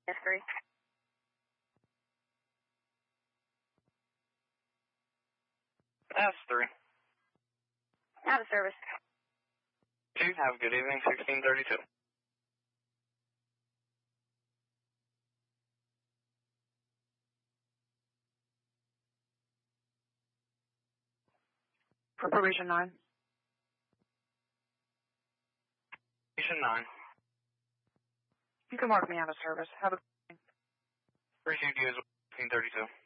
S3. S3. Out of service. 2, have a good evening, 1632. For probation 9. Station 9. You can mark me out of service. Have a Appreciate you as well, 1632.